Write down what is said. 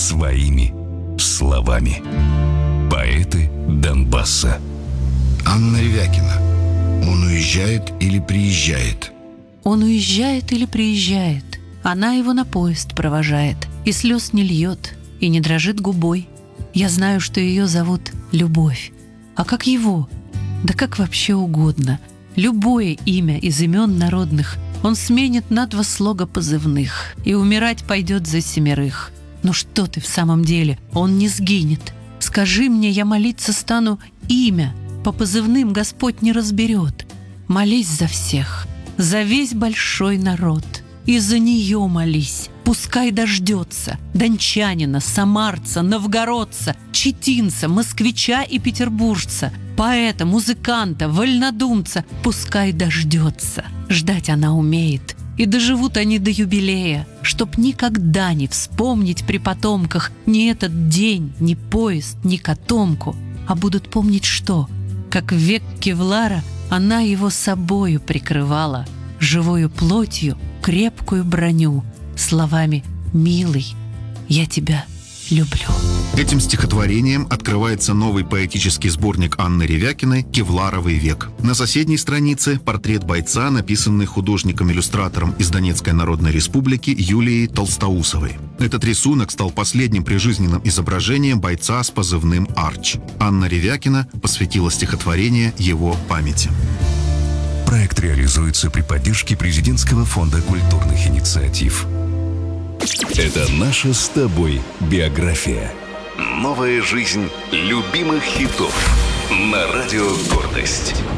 своими словами. Поэты Донбасса. Анна Ревякина. Он уезжает или приезжает? Он уезжает или приезжает. Она его на поезд провожает. И слез не льет, и не дрожит губой. Я знаю, что ее зовут Любовь. А как его? Да как вообще угодно. Любое имя из имен народных он сменит на 2 слога позывных и умирать пойдет за 7. Ну что ты в самом деле? Он не сгинет. Скажи мне, я молиться стану имя. По позывным Господь не разберет. Молись за всех, за весь большой народ. И за нее молись. Пускай дождется дончанина, самарца, новгородца, читинца, москвича и петербуржца, поэта, музыканта, вольнодумца. Пускай дождется. Ждать она умеет. И доживут они до юбилея, чтоб никогда не вспомнить при потомках ни этот день, ни поезд, ни котомку, а будут помнить что? Как в век Кевлара она его собою прикрывала, живою плотью крепкую броню, словами «Милый, я тебя люблю». Этим стихотворением открывается новый поэтический сборник Анны Ревякиной «Кевларовый век». На соседней странице портрет бойца, написанный художником-иллюстратором из Донецкой Народной Республики Юлией Толстоусовой. Этот рисунок стал последним прижизненным изображением бойца с позывным «Арч». Анна Ревякина посвятила стихотворение его памяти. Проект реализуется при поддержке Президентского фонда культурных инициатив. Это наша с тобой биография. Новая жизнь любимых хитов на радио «Гордость».